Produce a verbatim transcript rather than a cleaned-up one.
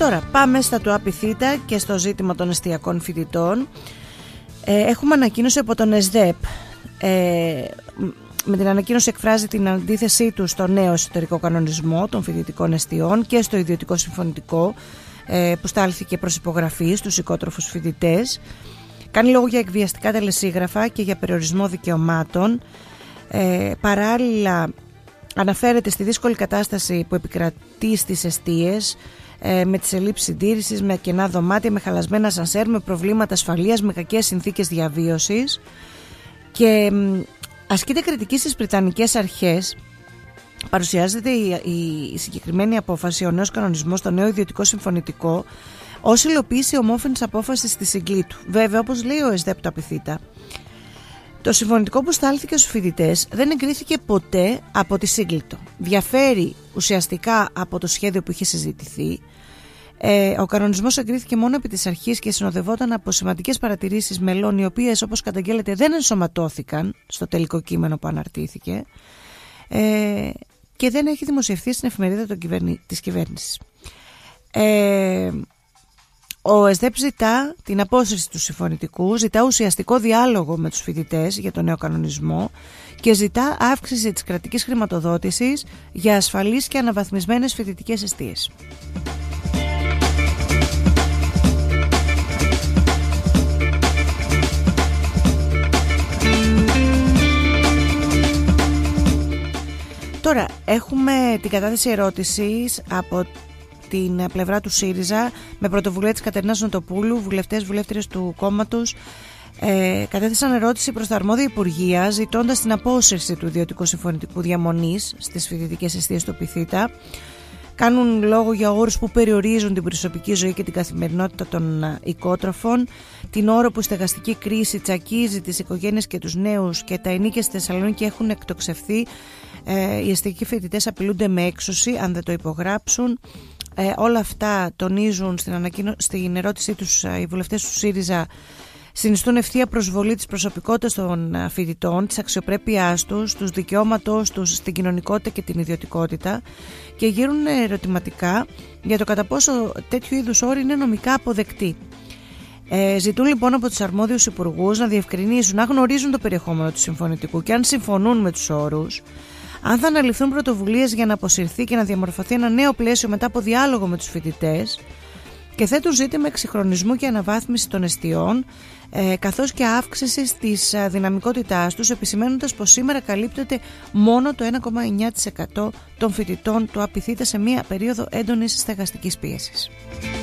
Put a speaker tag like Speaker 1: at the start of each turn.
Speaker 1: Τώρα πάμε στα του ΑΠΙΘ και στο ζήτημα των εστιακών φοιτητών. ε, Έχουμε ανακοίνωση από τον ΕΣΔΕΠ. ε, Με την ανακοίνωση εκφράζει την αντίθεσή του στο νέο εσωτερικό κανονισμό των φοιτητικών εστιών και στο ιδιωτικό συμφωνητικό ε, που στάλθηκε προς υπογραφή στους οικότροφους φοιτητές. Κάνει λόγο για εκβιαστικά τελεσίγραφα και για περιορισμό δικαιωμάτων. Ε, παράλληλα αναφέρεται στη δύσκολη κατάσταση που επικρατεί στις εστίες, ε, με τις ελλείψεις συντήρησης, με κενά δωμάτια, με χαλασμένα ασανσέρ, με προβλήματα ασφαλείας, με κακές συνθήκες διαβίωσης, και ασκείται κριτική στις βρετανικές αρχές. Παρουσιάζεται η, η συγκεκριμένη απόφαση, ο νέος κανονισμός, το νέο ιδιωτικό συμφωνητικό, ως υλοποίηση ομόφωνης απόφασης στη Συγκλήτου. Βέβαια, όπως λέει ο ΕΣΔΕΠ το ΑΠΙΘ, το συμφωνητικό που στάλθηκε στους φοιτητές δεν εγκρίθηκε ποτέ από τη Συγκλήτου. Διαφέρει ουσιαστικά από το σχέδιο που είχε συζητηθεί. Ε, ο κανονισμός εγκρίθηκε μόνο επί της αρχής και συνοδευόταν από σημαντικές παρατηρήσεις μελών, οι οποίες, όπως καταγγέλλεται, δεν ενσωματώθηκαν στο τελικό κείμενο που αναρτήθηκε, ε, και δεν έχει δημοσιευθεί στην εφημερίδα των κυβερνη... της κυβέρνησης. Ε, ο ΕΣΔΕΠ ζητά την απόσυρση του συμφωνητικού, ζητά ουσιαστικό διάλογο με τους φοιτητές για τον νέο κανονισμό και ζητά αύξηση της κρατικής χρηματοδότησης για ασφαλείς και αναβαθμισμένες φοιτητικές εστίες. Τώρα έχουμε την κατάθεση ερώτησης από την πλευρά του ΣΥΡΙΖΑ με πρωτοβουλία της Κατερινάς Νοτοπούλου. Βουλευτές, βουλεύτριες του κόμματος ε, κατέθεσαν ερώτηση προς τα αρμόδια υπουργεία, ζητώντας την απόσυρση του ιδιωτικού συμφωνητικού διαμονής στις φοιτητικές εστίες του ΑΠΙΘ. Κάνουν λόγο για όρους που περιορίζουν την προσωπική ζωή και την καθημερινότητα των οικότροφων, την ώρα που η στεγαστική κρίση τσακίζει τις οικογένειες και τους νέους και τα ενίκια στη Θεσσαλονίκη έχουν εκτοξευθεί. Ε, οι εστιακοί φοιτητές απειλούνται με έξωση αν δεν το υπογράψουν. Ε, όλα αυτά τονίζουν στην, ανακοίνω... στην ερώτησή τους οι βουλευτές του ΣΥΡΙΖΑ. Συνιστούν ευθεία προσβολή της προσωπικότητας των φοιτητών, της αξιοπρέπειάς τους, τους δικαιώματος τους στην κοινωνικότητα και την ιδιωτικότητα, και γύρουν ερωτηματικά για το κατά πόσο τέτοιου είδους όροι είναι νομικά αποδεκτοί. Ε, ζητούν λοιπόν από τους αρμόδιους υπουργούς να διευκρινίσουν αν γνωρίζουν το περιεχόμενο του συμφωνητικού και αν συμφωνούν με τους όρους, αν θα αναλυθούν πρωτοβουλίες για να αποσυρθεί και να διαμορφωθεί ένα νέο πλαίσιο μετά από διάλογο με τους φοιτητές, και θέτουν ζήτημα εξυγχρονισμού και αναβάθμιση των εστιών, ε, καθώς και αύξησης της δυναμικότητάς τους, επισημαίνοντας πως σήμερα καλύπτεται μόνο το ένα κόμμα εννιά τοις εκατό των φοιτητών του ΑΠΙΘ σε μια περίοδο έντονης στεγαστικής πίεσης.